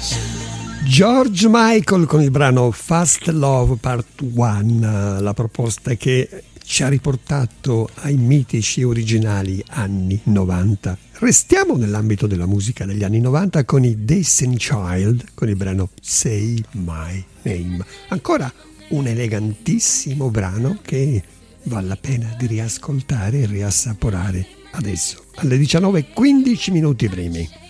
George Michael con il brano Fast Love Part 1, la proposta che ci ha riportato ai mitici originali anni 90. Restiamo nell'ambito della musica degli anni 90 con i Destiny Child, con il brano Say My Name. Ancora un elegantissimo brano che vale la pena di riascoltare e riassaporare adesso, alle 19:15 primi.